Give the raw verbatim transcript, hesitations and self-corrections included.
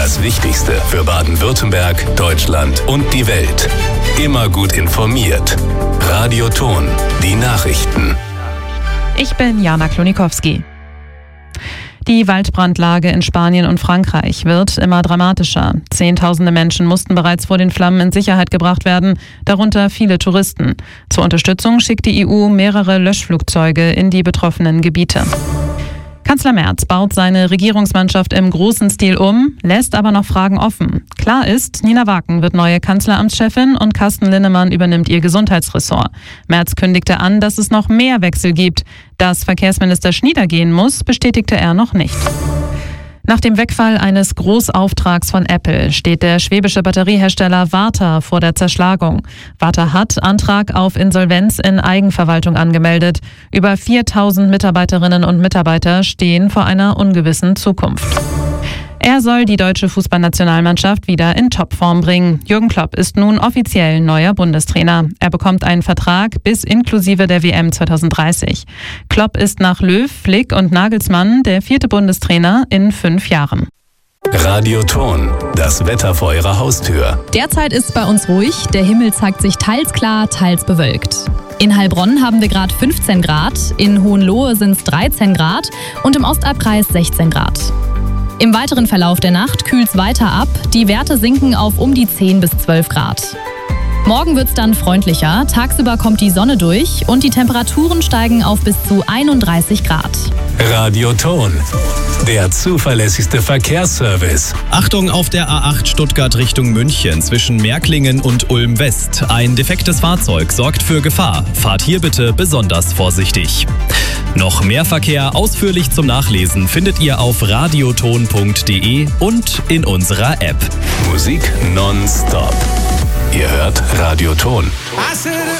Das Wichtigste für Baden-Württemberg, Deutschland und die Welt. Immer gut informiert. Radio Ton, die Nachrichten. Ich bin Jana Klonikowski. Die Waldbrandlage in Spanien und Frankreich wird immer dramatischer. Zehntausende Menschen mussten bereits vor den Flammen in Sicherheit gebracht werden, darunter viele Touristen. Zur Unterstützung schickt die E U mehrere Löschflugzeuge in die betroffenen Gebiete. Kanzler Merz baut seine Regierungsmannschaft im großen Stil um, lässt aber noch Fragen offen. Klar ist, Nina Waken wird neue Kanzleramtschefin und Carsten Linnemann übernimmt ihr Gesundheitsressort. Merz kündigte an, dass es noch mehr Wechsel gibt. Dass Verkehrsminister Schnieder gehen muss, bestätigte er noch nicht. Nach dem Wegfall eines Großauftrags von Apple steht der schwäbische Batteriehersteller Varta vor der Zerschlagung. Varta hat Antrag auf Insolvenz in Eigenverwaltung angemeldet. Über viertausend Mitarbeiterinnen und Mitarbeiter stehen vor einer ungewissen Zukunft. Er soll die deutsche Fußballnationalmannschaft wieder in Topform bringen. Jürgen Klopp ist nun offiziell neuer Bundestrainer. Er bekommt einen Vertrag bis inklusive der W M zwanzig dreißig. Klopp ist nach Löw, Flick und Nagelsmann der vierte Bundestrainer in fünf Jahren. Radio Ton, das Wetter vor Ihrer Haustür. Derzeit ist es bei uns ruhig. Der Himmel zeigt sich teils klar, teils bewölkt. In Heilbronn haben wir gerade fünfzehn Grad, in Hohenlohe sind es dreizehn Grad und im Ostalbkreis sechzehn Grad. Im weiteren Verlauf der Nacht kühlt es weiter ab. Die Werte sinken auf um die zehn bis zwölf Grad. Morgen wird es dann freundlicher. Tagsüber kommt die Sonne durch und die Temperaturen steigen auf bis zu einunddreißig Grad. Radio Ton, der zuverlässigste Verkehrsservice. Achtung auf der A acht Stuttgart Richtung München zwischen Märklingen und Ulm West. Ein defektes Fahrzeug sorgt für Gefahr. Fahrt hier bitte besonders vorsichtig. Noch mehr Verkehr ausführlich zum Nachlesen findet ihr auf radioton punkt de und in unserer App. Musik nonstop. Ihr hört Radio Ton. I said